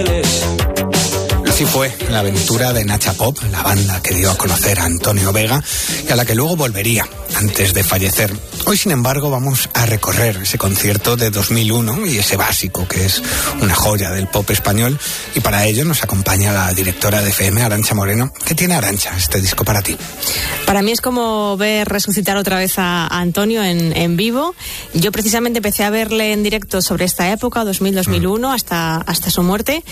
papeles. Así fue la aventura de Nacha Pop, la banda que dio a conocer a Antonio Vega y a la que luego volvería antes de fallecer. Hoy, sin embargo, vamos a recorrer ese concierto de 2001 y ese básico que es una joya del pop español, y para ello nos acompaña la directora de FM, Arantxa Moreno. ¿Qué tiene, Arantxa, este disco para ti? Para mí es como ver resucitar otra vez a Antonio en vivo. Yo precisamente empecé a verle en directo sobre esta época, 2000-2001, hasta su muerte,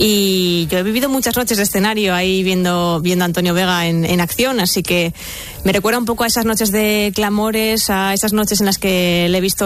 y yo he vivido muchas noches de escenario ahí viendo a Antonio Vega en acción, así que me recuerda un poco a esas noches de clamores, a esas noches en las que le he visto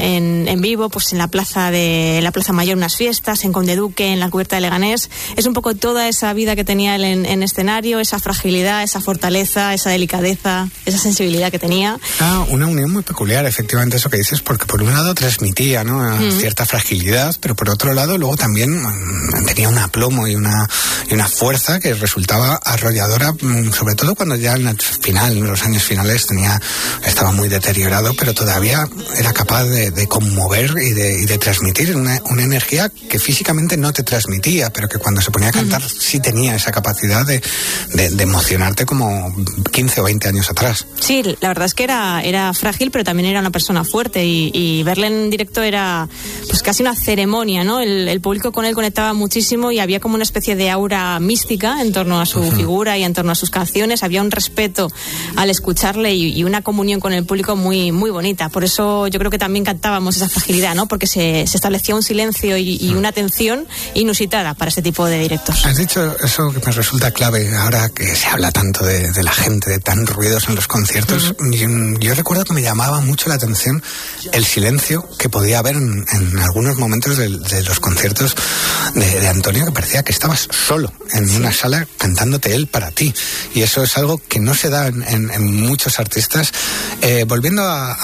en vivo, pues en la Plaza Mayor, unas fiestas, en Conde Duque, en la Cubierta de Leganés. Es un poco toda esa vida que tenía él en escenario, esa fragilidad, esa fortaleza, esa delicadeza, esa sensibilidad que tenía. Una unión muy peculiar, efectivamente, eso que dices, porque por un lado transmitía, ¿no?, cierta fragilidad, pero por otro lado luego también tenía un aplomo y una fuerza que resultaba arrolladora, sobre todo cuando ya en los años finales estaba muy deteriorado, pero todavía era capaz de conmover y de transmitir una energía que físicamente no te transmitía, pero que cuando se ponía a cantar sí tenía esa capacidad de emocionarte como 15 o 20 años atrás. Sí, la verdad es que era frágil, pero también era una persona fuerte, y verle en directo era pues casi una ceremonia, ¿no? El público con él conectaba muchísimo y había como una especie de aura mística en torno a su figura y en torno a sus canciones. Había un respeto al escucharle y una comunión con el público muy, muy bonita. Por eso yo creo que también cantábamos esa fragilidad, ¿no? Porque se establecía un silencio y una atención inusitada para este tipo de directos. Has dicho eso que me resulta clave ahora que se habla tanto de la gente, de tan ruidos en los conciertos. Yo recuerdo que me llamaba mucho la atención el silencio que podía haber en algunos momentos de los conciertos de Antonio, que parecía que estabas solo en una sala cantándote él para ti, y eso es algo que no se da en muchos artistas. Volviendo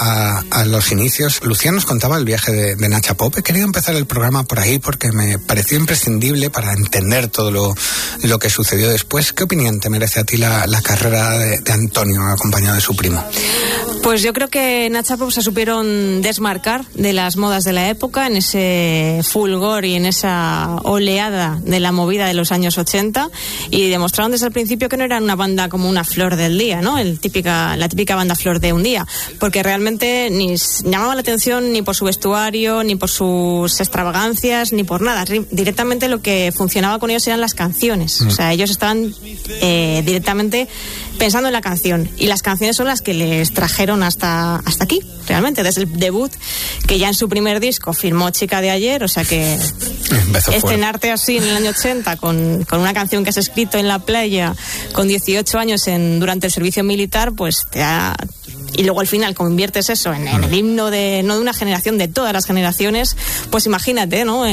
a los inicios, Lucía nos contaba el viaje de Nacha Pop. He querido empezar el programa por ahí porque me pareció imprescindible para entender todo lo que sucedió después. ¿Qué opinión te merece a ti la carrera de Antonio acompañado de su primo? Pues yo creo que Nacha Pop se supieron desmarcar de las modas de la época, en ese fulgor y en esa oleada de la movida de los años 80, y demostraron desde el principio que no eran una banda como una flor del día, ¿no? La típica banda flor de un día, porque realmente ni llamaba la atención ni por su vestuario, ni por sus extravagancias, ni por nada. Directamente lo que funcionaba con ellos eran las canciones. O sea, ellos estaban directamente pensando en la canción, y las canciones son las que les trajeron hasta aquí, realmente, desde el debut, que ya en su primer disco firmó Chica de Ayer. O sea que estrenarte así en el año 80 con una canción que has escrito en la playa con 18 años durante el servicio militar, pues te da... Y luego al final conviertes eso en el himno no de una generación, de todas las generaciones, pues imagínate, ¿no?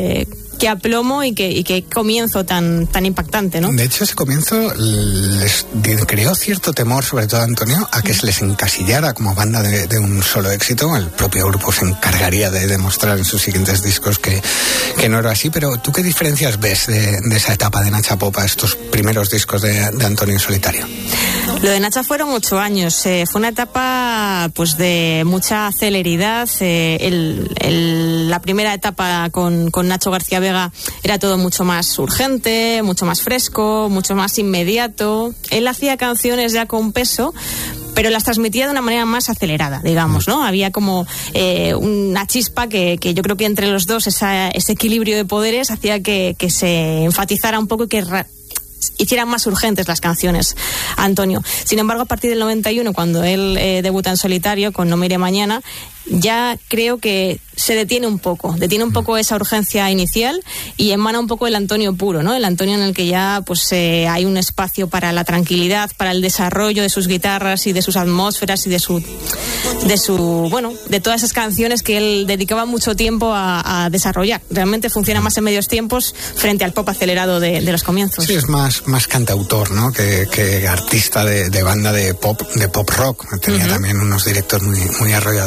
Qué aplomo y qué comienzo tan impactante, ¿no? De hecho, ese comienzo les creó cierto temor, sobre todo a Antonio, a que se les encasillara como banda de un solo éxito. El propio grupo se encargaría de demostrar en sus siguientes discos que no era así. Pero ¿tú qué diferencias ves de esa etapa de Nacha Pop a estos primeros discos de Antonio en solitario? Lo de Nacha fueron 8 años. Fue una etapa pues de mucha celeridad. La primera etapa con Nacho García Vega era todo mucho más urgente, mucho más fresco, mucho más inmediato. Él hacía canciones ya con peso, pero las transmitía de una manera más acelerada, digamos, ¿no? Había como una chispa que yo creo que entre los dos, ese equilibrio de poderes hacía que se enfatizara un poco y que hicieran más urgentes las canciones, Antonio. Sin embargo, a partir del 91, cuando él debuta en solitario con No me iré mañana, ya creo que se detiene un poco esa urgencia inicial y emana un poco el Antonio puro, ¿no? El Antonio en el que ya pues hay un espacio para la tranquilidad, para el desarrollo de sus guitarras y de sus atmósferas y de todas esas canciones que él dedicaba mucho tiempo a desarrollar. Realmente funciona más en medios tiempos frente al pop acelerado de los comienzos. Sí, es más cantautor, ¿no? que artista de banda de pop rock. Tenía también unos directos muy arrolladores, Nacha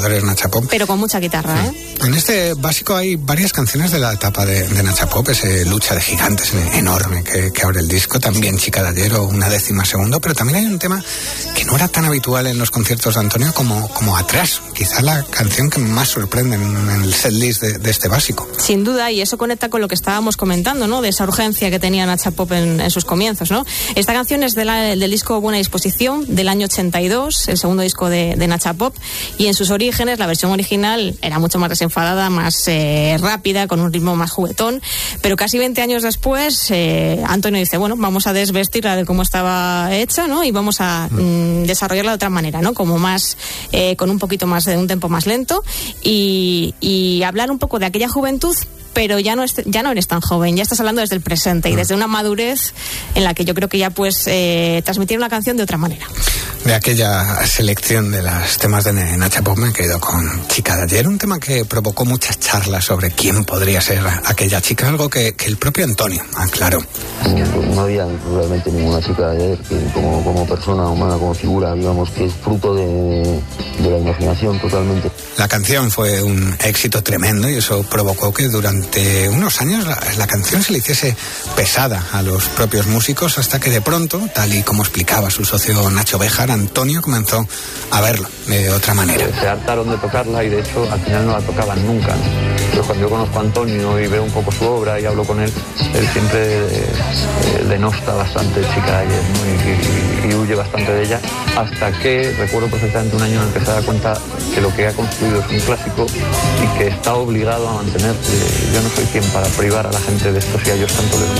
Nacha Pop. Pero con mucha guitarra, En este básico hay varias canciones de la etapa de Nacha Pop, ese Lucha de Gigantes enorme que abre el disco, también Chica de Ayer o Una décima segundo, pero también hay un tema que no era tan habitual en los conciertos de Antonio como Atrás, quizá la canción que más sorprende en el setlist de este básico. Sin duda, y eso conecta con lo que estábamos comentando, ¿no? De esa urgencia que tenía Nacha Pop en sus comienzos, ¿no? Esta canción es del disco Buena Disposición, del año 82, el segundo disco de Nacha Pop, y en sus orígenes la versión original era mucho más desenfadada, más rápida, con un ritmo más juguetón, pero casi 20 años después Antonio dice, bueno, vamos a desvestirla de cómo estaba hecha, ¿no? Y vamos a desarrollarla de otra manera, ¿no? Como más, con un poquito más de un tempo más lento y hablar un poco de aquella juventud, pero ya no eres tan joven, ya estás hablando desde el presente y desde una madurez en la que yo creo que ya puedes transmitir una canción de otra manera. De aquella selección de los temas de Nacha Pop me he quedado con Chica de Ayer, un tema que provocó muchas charlas sobre quién podría ser aquella chica, algo que el propio Antonio aclaró. No había realmente ninguna chica de ayer que como persona humana, como figura, digamos que es fruto de la imaginación totalmente. La canción fue un éxito tremendo y eso provocó que durante unos años la canción se le hiciese pesada a los propios músicos, hasta que de pronto, tal y como explicaba su socio Nacho Béjar, Antonio comenzó a verlo de otra manera. Se hartaron de tocarla y de hecho al final no la tocaban nunca, ¿no? Pero cuando yo conozco a Antonio y veo un poco su obra y hablo con él siempre denosta bastante Chica de Ayer, ¿no? y huye bastante de ella, hasta que recuerdo perfectamente un año en el que se da cuenta que lo que ha construido es un clásico y que está obligado a mantener. Yo no soy quien para privar a la gente de esto si a ellos tanto les gusta.